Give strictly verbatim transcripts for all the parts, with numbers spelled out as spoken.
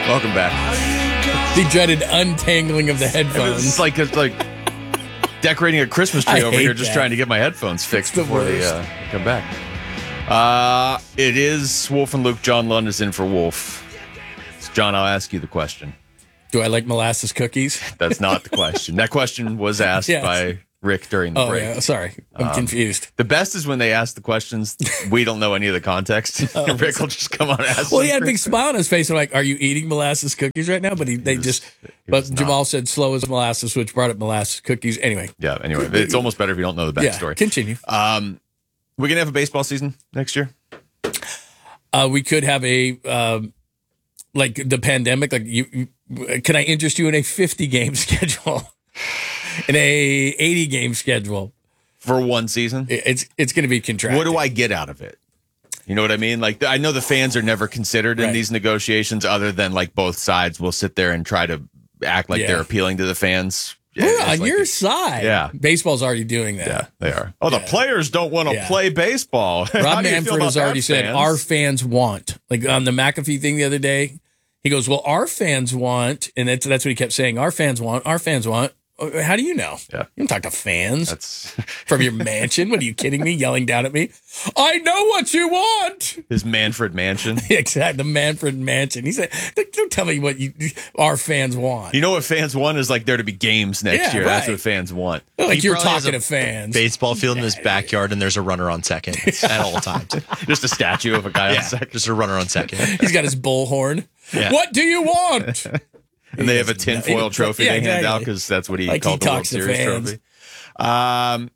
Welcome back. The dreaded untangling of the headphones. It's like it's like decorating a Christmas tree I over hate here, just that. trying to get my headphones fixed the before they worst. uh, come back. Uh, it is Wolf and Luke. John Lund is in for Wolf. So John, I'll ask you the question. Do I like molasses cookies? That's not the question. That question was asked Yes. by Rick during the Oh, break. yeah. Sorry. I'm Um, confused. The best is when they ask the questions, we don't know any of the context. Rick will just come on and ask Well, them. he had a big smile on his face. I'm like, are you eating molasses cookies right now? But he, they just, but was not. Jamal said slow as molasses, which brought up molasses cookies. Anyway. Yeah, anyway, it's almost better if you don't know the Yeah, backstory. continue. Um, we're going to have a baseball season next year? Uh, we could have a, um, like the pandemic, like you, you, can I interest you in a fifty game schedule? In a eighty game schedule? For one season? It- It's, it's going to be contracted. What do I get out of it? You know what I mean? Like, I know the fans are never considered in Right. these negotiations other than like both sides will sit there and try to act like Yeah. they're appealing to the fans. We're It's on like your the- side. Yeah. Baseball's already doing that. Yeah, they are. Oh, the Yeah. players don't want to Yeah. play baseball. How Rob do you feel Manfred about has that, already said fans? our fans want. Like on the McAfee thing the other day, he goes, well, our fans want, and that's that's what he kept saying. Our fans want, our fans want. Uh, How do you know? Yeah. You don't talk to fans That's from your mansion. What are you kidding me? Yelling down at me. I know what you want. his Manfred Mansion. Exactly. The Manfred Mansion. He said, don't tell me what you our fans want. You know what fans want is like there to be games next Yeah, year. That's right. what fans want. like He you're probably has talking a to fans. Baseball field in his backyard, and there's a runner on second at all times. Just a statue of a guy on Yeah, second. just a runner on second. He's got his bullhorn. Yeah. What do you want? And they have a tinfoil trophy Yeah, they hand exactly. out because that's what he Like he called the World talks to Series fans. trophy. Um,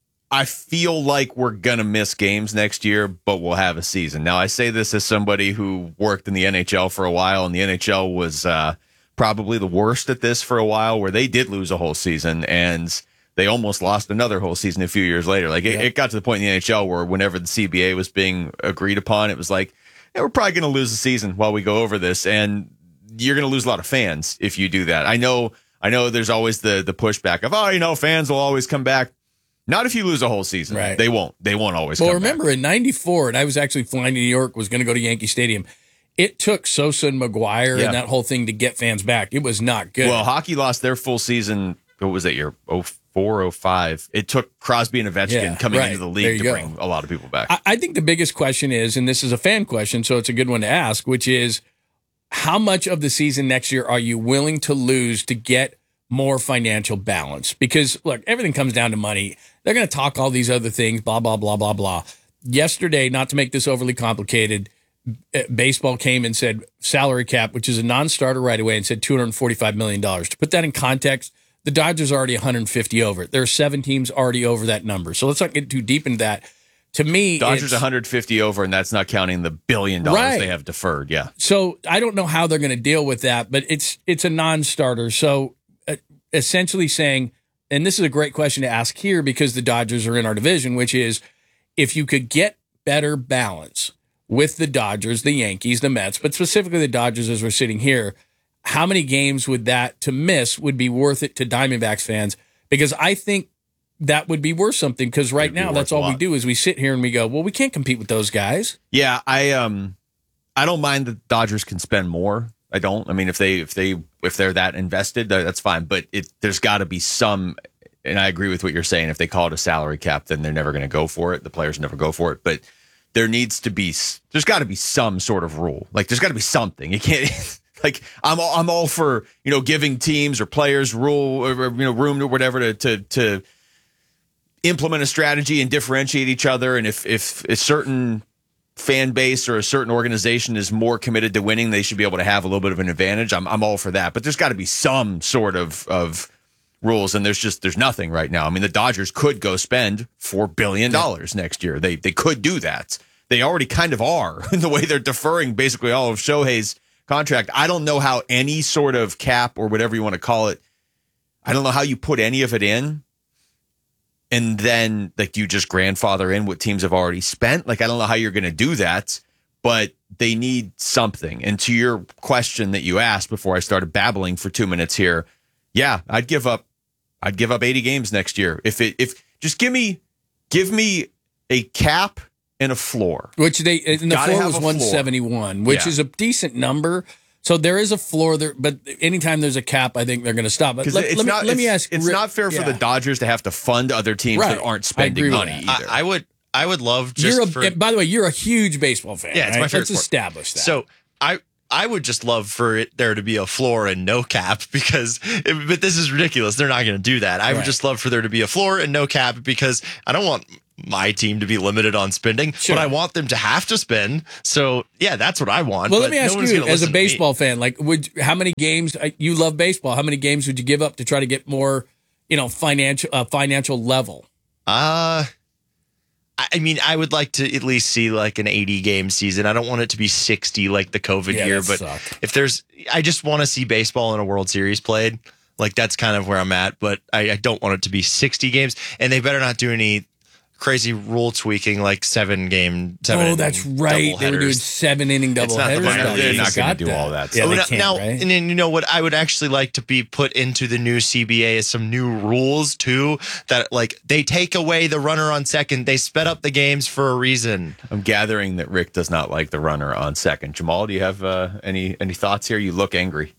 I feel like we're going to miss games next year, but we'll have a season. Now, I say this as somebody who worked in the N H L for a while, and the N H L was uh, probably the worst at this for a while, where they did lose a whole season, and they almost lost another whole season a few years later. Like, it, Yeah. it got to the point in the N H L where whenever the C B A was being agreed upon, it was like, yeah, we're probably going to lose the season while we go over this, and you're going to lose a lot of fans if you do that. I know, I know. There's always the the pushback of, oh, you know, fans will always come back. Not if you lose a whole season. Right. They won't. They won't always. Well, come remember back. in ninety-four, and I was actually flying to New York, was going to go to Yankee Stadium. It took Sosa and McGuire Yeah. and that whole thing to get fans back. It was not good. Well, hockey lost their full season. What was that year? oh four, oh five It took Crosby and Ovechkin Yeah, coming right. into the There league you to go. bring a lot of people back. I, I think the biggest question is, and this is a fan question, so it's a good one to ask, which is how much of the season next year are you willing to lose to get more financial balance? Because, look, everything comes down to money. They're going to talk all these other things, blah, blah, blah, blah, blah. Yesterday, not to make this overly complicated, uh, baseball came and said salary cap, which is a non-starter right away, and said two hundred forty-five million dollars. To put that in context, the Dodgers are already one hundred fifty over it. There are seven teams already over that number. So let's not get too deep into that. To me, Dodgers it's- one hundred fifty over, and that's not counting the billion dollars Right. they have deferred. Yeah. So I don't know how they're going to deal with that, but it's it's a non-starter. So uh, essentially saying, and this is a great question to ask here because the Dodgers are in our division, which is if you could get better balance with the Dodgers, the Yankees, the Mets, but specifically the Dodgers as we're sitting here, how many games would that to miss would be worth it to Diamondbacks fans? Because I think that would be worth something because right It'd be now worth that's a all we lot. do is we sit here and we go, well, we can't compete with those guys. Yeah, I um, I don't mind the Dodgers can spend more. I don't. I mean, if they if they if they're that invested, uh, that's fine. But it there's got to be some. And I agree with what you're saying. If they call it a salary cap, then they're never going to go for it. The players never go for it. But there needs to be. There's got to be some sort of rule. Like there's got to be something. You can't. Like I'm all, I'm all for you know giving teams or players rule or you know room or whatever to to to implement a strategy and differentiate each other. And if if a certain fan base or a certain organization is more committed to winning, they should be able to have a little bit of an advantage. I'm I'm all for that. But there's got to be some sort of of rules, and there's just there's nothing right now. I mean, the Dodgers could go spend four billion dollars next year. They they could do that. They already kind of are in the way they're deferring basically all of Shohei's contract. I don't know how any sort of cap or whatever you want to call it, I don't know how you put any of it in and then like you just grandfather in what teams have already spent. Like, I don't know how you're going to do that, but they need something. And to your question that you asked before I started babbling for two minutes here, yeah, I'd give up, I'd give up eighty games next year. If it, if just give me, give me a cap and a floor. Which they and the Gotta floor have was a floor. one seventy-one, which Yeah. is a decent number. So there is a floor there, but anytime there's a cap, I think they're going to stop. But let, it's let me, not, let me it's, ask. It's Rick, not fair yeah. for the Dodgers to have to fund other teams Right. that aren't I spending agree with money that. either. I, I would I would love just You're a, for by the way, you're a huge baseball fan. Yeah, it's right? my favorite Let's sport. establish that. So I I would just love for it there to be a floor and no cap because, but this is ridiculous. They're not going to do that. I would Right. just love for there to be a floor and no cap because I don't want my team to be limited on spending, Sure. but I want them to have to spend. So yeah, that's what I want. Well, but let me ask no one's you, gonna as a listen to me. baseball fan, like, would how many games uh, you love baseball? How many games would you give up to try to get more, you know, financial uh, financial level? Uh I mean, I would like to at least see like an eighty game season. I don't want it to be sixty like the COVID Yeah, year, that but sucked. if there's, I just want to see baseball in a World Series played. Like that's kind of where I'm at, but I, I don't want it to be sixty games, and they better not do any crazy rule tweaking like seven game. Seven Oh, that's right. They were doing doubleheaders. seven inning It's double not the headers. minor back league. then. They're not gonna Got do all that Yeah, Oh, they now, can't, now- right? and then you know what I would actually like to be put into the new C B A is some new rules too. That like they take away the runner on second. They sped up the games for a reason. I'm gathering that Rick does not like the runner on second. Jamal, do you have uh, any any thoughts here? You look angry.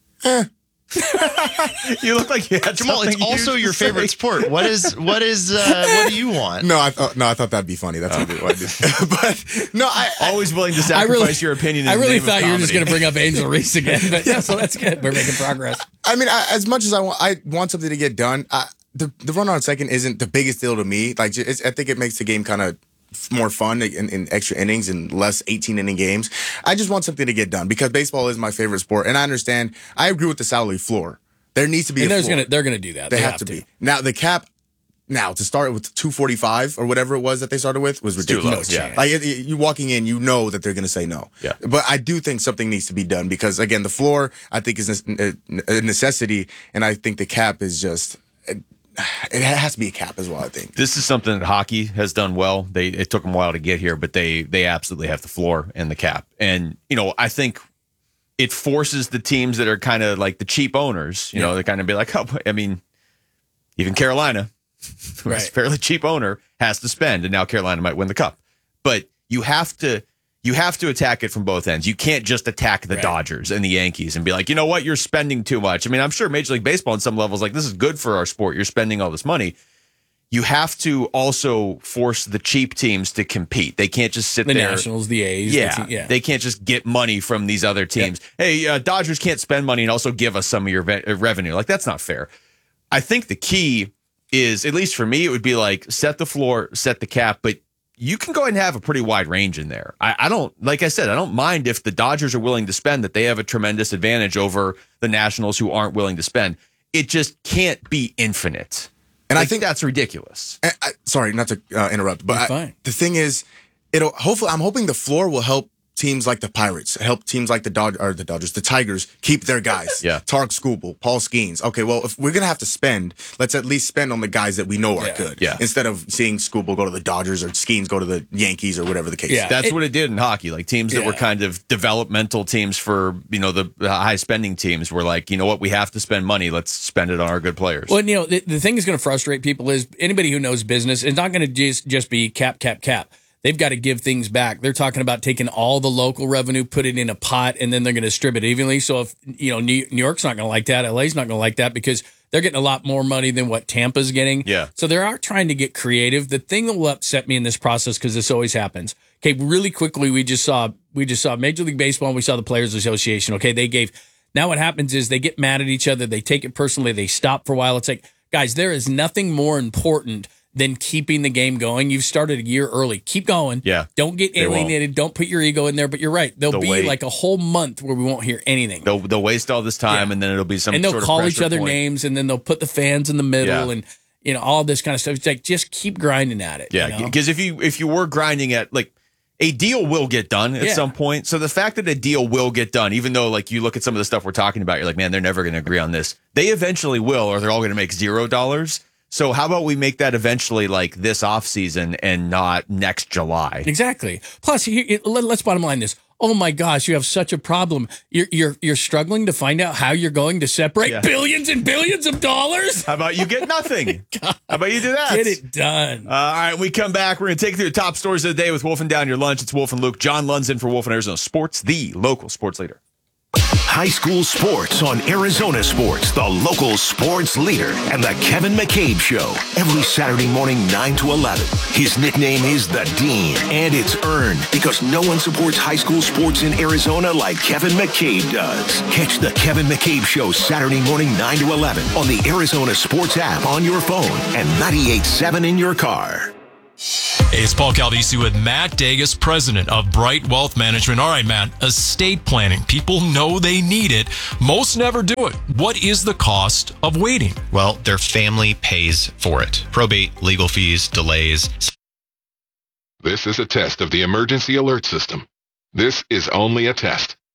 You look like you had Jamal, it's something also huge your to say. favorite sport. What is what is uh, what do you want? No, I thought no, I thought that'd be funny. That's what I did. But no, I, I Always willing to I sacrifice really, your opinion. In I the really name of thought you were just comedy. going to bring up Angel Reese again, but yeah, so that's good. We're making progress. I mean, I, as much as I want, I want something to get done. I, the the run on second isn't the biggest deal to me. Like, it's, I think it makes the game kind of more fun in, in extra innings and less eighteen inning games. I just want something to get done because baseball is my favorite sport, and I understand. I agree with the salary floor. There needs to be And a there's floor. gonna, they're going to do that. They, have, to be. Now the cap. Now to start with two forty-five or whatever it was that they started with was too low, ridiculous. yeah. Like it, it- you walking in, you know that they're going to say no. Yeah. But I do think something needs to be done because again, the floor I think is a a necessity, and I think the cap is just it, it has to be a cap as well. I think. This is something that hockey has done well. They it took them a while to get here, but they they absolutely have the floor and the cap. And you know, I think it forces the teams that are kind of like the cheap owners. You know, they kind of be like, oh, I mean, even Carolina, who has Right. a fairly cheap owner, has to spend, and now Carolina might win the cup. But you have to. You have to attack it from both ends. You can't just attack the Right. Dodgers and the Yankees and be like, you know what, you're spending too much. I mean, I'm sure Major League Baseball on some levels, like, this is good for our sport. You're spending all this money. You have to also force the cheap teams to compete. They can't just sit The there. Nationals, the A's. Yeah, the te- yeah. they can't just get money from these other teams. Hey, uh, Dodgers can't spend money and also give us some of your ve- uh, revenue. Like, that's not fair. I think the key is, at least for me, it would be like set the floor, set the cap, but you can go ahead and have a pretty wide range in there. I, I don't, like I said, I don't mind if the Dodgers are willing to spend, that they have a tremendous advantage over the Nationals who aren't willing to spend. It just can't be infinite. And Like, I think that's ridiculous. I, I, sorry, not to uh, interrupt, but You're I- fine. the thing is, it'll hopefully. I'm hoping the floor will help teams like the Pirates, help teams like the Dod or the Dodgers, the Tigers keep their guys. Yeah. Tarek Skubal, Paul Skeens. Okay, well, if we're gonna have to spend, let's at least spend on the guys that we know are Yeah. good. Yeah. Instead of seeing Skubal go to the Dodgers or Skeens go to the Yankees or whatever the case. Yeah. is. That's It- what it did in hockey. Like teams that Yeah. were kind of developmental teams for, you know, the, the high spending teams were like, you know what, we have to spend money. Let's spend it on our good players. Well, you know, the, the thing that's going to frustrate people is anybody who knows business is not going to just, just be cap, cap, cap. They've got to give things back. They're talking about taking all the local revenue, put it in a pot, and then they're going to distribute it evenly. So if, you know, New, New York's not going to like that, L A's not going to like that because they're getting a lot more money than what Tampa's getting. Yeah. So they are trying to get creative. The thing that will upset me in this process, because this always happens. Okay, really quickly, we just saw we just saw Major League Baseball and we saw the Players Association. Okay, they gave. Now what happens is they get mad at each other. They take it personally. They stop for a while. It's like, guys, there is nothing more important than keeping the game going. You've started a year early. Keep going. Yeah. Don't get They won't. alienated. Don't put your ego in there. But you're right. There'll They'll be wait. like a whole month where we won't hear anything. They'll, they'll waste all this time Yeah. and then it'll be some And they'll sort of call each pressure other point. names, and then they'll put the fans in the middle, Yeah. and you know all this kind of stuff. It's like just keep grinding at it. Yeah, you know? because if you if you were grinding at like a deal will get done at Yeah. some point. So the fact that a deal will get done, even though like you look at some of the stuff we're talking about, you're like, man, they're never going to agree on this. They eventually will, or they're all going to make zero dollars. So how about we make that eventually like this off season and not next July? Exactly. Plus, here, it- let, let's bottom line this. Oh my gosh, you have such a problem. You're you're you're struggling to find out how you're going to separate Yeah. billions and billions of dollars. How about you get nothing? How about you do that? Get it done. Uh, all right, when we come back, we're going to take you through the top stories of the day with Wolf and Down Your Lunch. It's Wolf and Luke. John Lund's in for Wolf and Arizona Sports, the local sports leader. high school sports on Arizona Sports, the local sports leader, and the Kevin McCabe Show. Every Saturday morning, nine to eleven. His nickname is the Dean, and it's earned because no one supports high school sports in Arizona like Kevin McCabe does. Catch the Kevin McCabe Show Saturday morning, nine to eleven on the Arizona Sports app on your phone and ninety-eight point seven in your car. Hey, it's Paul Caldisi with Matt Dagas, president of Bright Wealth Management. All right, Matt, estate planning. People know they need it. Most never do it. What is the cost of waiting? Well, their family pays for it. Probate, legal fees, delays. This is a test of the emergency alert system. This is only a test.